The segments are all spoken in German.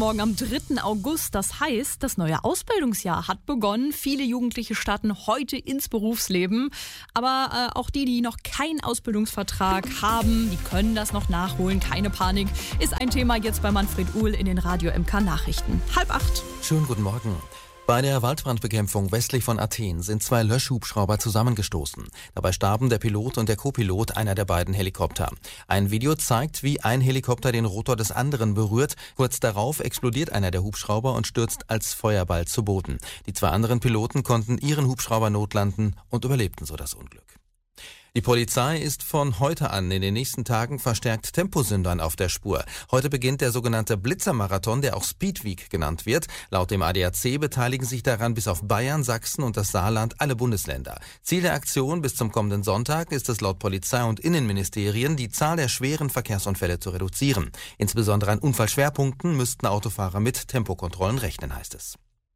Morgen am 3. August. Das heißt, das neue Ausbildungsjahr hat begonnen. Viele Jugendliche starten heute ins Berufsleben. Aber auch die noch keinen Ausbildungsvertrag haben, die können das noch nachholen. Keine Panik. Ist ein Thema jetzt bei Manfred Uhl in den Radio MK Nachrichten. 7:30. Schönen guten Morgen. Bei der Waldbrandbekämpfung westlich von Athen sind 2 Löschhubschrauber zusammengestoßen. Dabei starben der Pilot und der Co-Pilot einer der beiden Helikopter. Ein Video zeigt, wie ein Helikopter den Rotor des anderen berührt. Kurz darauf explodiert einer der Hubschrauber und stürzt als Feuerball zu Boden. Die 2 anderen Piloten konnten ihren Hubschrauber notlanden und überlebten so das Unglück. Die Polizei ist von heute an in den nächsten Tagen verstärkt Temposündern auf der Spur. Heute beginnt der sogenannte Blitzermarathon, der auch Speedweek genannt wird. Laut dem ADAC beteiligen sich daran bis auf Bayern, Sachsen und das Saarland alle Bundesländer. Ziel der Aktion bis zum kommenden Sonntag ist es laut Polizei und Innenministerien, die Zahl der schweren Verkehrsunfälle zu reduzieren. Insbesondere an Unfallschwerpunkten müssten Autofahrer mit Tempokontrollen rechnen, heißt es.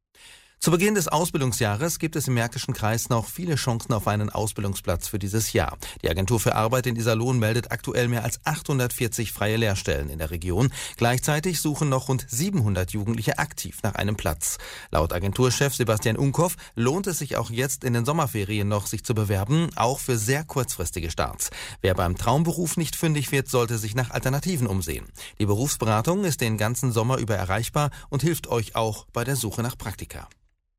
Zu Beginn des Ausbildungsjahres gibt es im Märkischen Kreis noch viele Chancen auf einen Ausbildungsplatz für dieses Jahr. Die Agentur für Arbeit in Iserlohn meldet aktuell mehr als 840 freie Lehrstellen in der Region. Gleichzeitig suchen noch rund 700 Jugendliche aktiv nach einem Platz. Laut Agenturchef Sebastian Unkoff lohnt es sich auch jetzt in den Sommerferien noch, sich zu bewerben, auch für sehr kurzfristige Starts. Wer beim Traumberuf nicht fündig wird, sollte sich nach Alternativen umsehen. Die Berufsberatung ist den ganzen Sommer über erreichbar und hilft euch auch bei der Suche nach Praktika.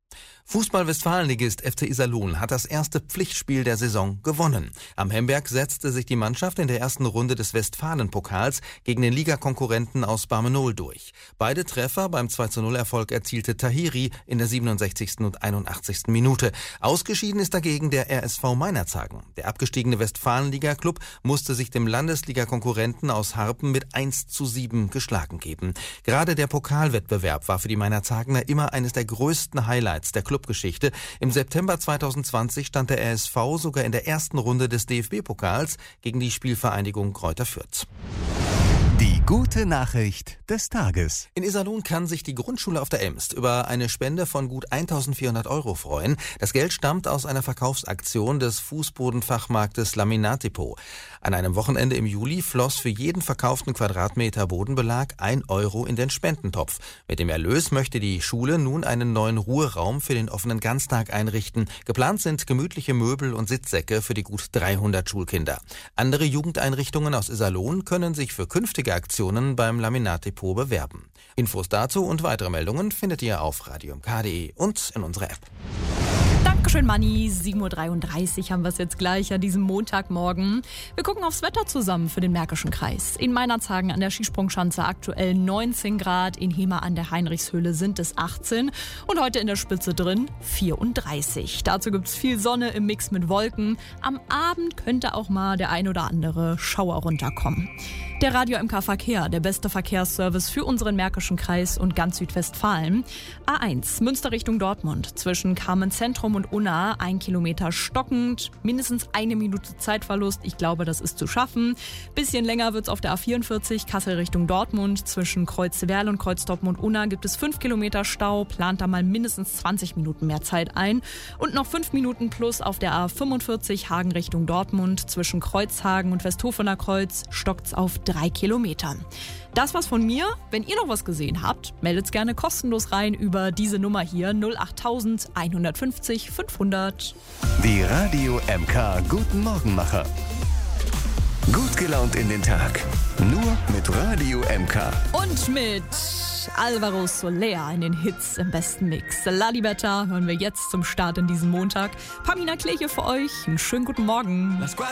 Fußball-Westfalenligist FC Iserlohn hat das erste Pflichtspiel der Saison gewonnen. Am Hemberg setzte sich die Mannschaft in der ersten Runde des Westfalen-Pokals gegen den Ligakonkurrenten aus Barmenol durch. Beide Treffer beim 2:0-Erfolg erzielte Tahiri in der 67. und 81. Minute. Ausgeschieden ist dagegen der RSV Meinerzhagen. Der abgestiegene Westfalen-Liga-Club musste sich dem Landesliga-Konkurrenten aus Harpen mit 1:7 geschlagen geben. Gerade der Pokalwettbewerb war für die Meinerzhagener immer eines der größten Highlights der Clubgeschichte. Im September 2020 stand der RSV sogar in der ersten Runde des DFB-Pokals gegen die Spielvereinigung Greuther Fürth. Die gute Nachricht des Tages. In Iserlohn kann sich die Grundschule auf der Emst über eine Spende von gut 1.400 € freuen. Das Geld stammt aus einer Verkaufsaktion des Fußbodenfachmarktes Laminat-Depot. An einem Wochenende im Juli floss für jeden verkauften Quadratmeter Bodenbelag 1 € in den Spendentopf. Mit dem Erlös möchte die Schule nun einen neuen Ruheraum für den offenen Ganztag einrichten. Geplant sind gemütliche Möbel und Sitzsäcke für die gut 300 Schulkinder. Andere Jugendeinrichtungen aus Iserlohn können sich für künftige Aktionen beim Laminat-Depot bewerben. Infos dazu und weitere Meldungen findet ihr auf radiomk.de und in unserer App. Dankeschön, Manni. 7:33 Uhr haben wir es jetzt gleich an diesem Montagmorgen. Wir gucken aufs Wetter zusammen für den Märkischen Kreis. In Meinerzhagen an der Skisprungschanze aktuell 19 Grad, in Hemer an der Heinrichshöhle sind es 18 und heute in der Spitze drin 34. Dazu gibt es viel Sonne im Mix mit Wolken. Am Abend könnte auch mal der ein oder andere Schauer runterkommen. Der Radio MK Verkehr, der beste Verkehrsservice für unseren Märkischen Kreis und ganz Südwestfalen. A1, Münster Richtung Dortmund, zwischen Carmen-Zentrum und Unna, 1 Kilometer stockend, mindestens 1 Minute Zeitverlust. Ich glaube, das ist zu schaffen. Bisschen länger wird's auf der A44, Kassel Richtung Dortmund, zwischen Kreuzwerl und Kreuzdortmund und Unna gibt es 5 Kilometer Stau, plant da mal mindestens 20 Minuten mehr Zeit ein. Und noch 5 Minuten plus auf der A45, Hagen Richtung Dortmund, zwischen Kreuzhagen und Westhofener Kreuz, stockt's auf 3 Kilometern. Das war's von mir. Wenn ihr noch was gesehen habt, meldet's gerne kostenlos rein über diese Nummer hier 08000 150 500. Die Radio MK Guten Morgenmacher. Gut gelaunt in den Tag. Nur mit Radio MK. Und mit Alvaro Soler in den Hits im besten Mix. Lalibetta hören wir jetzt zum Start in diesen Montag. Pamina Kleche für euch. Einen schönen guten Morgen.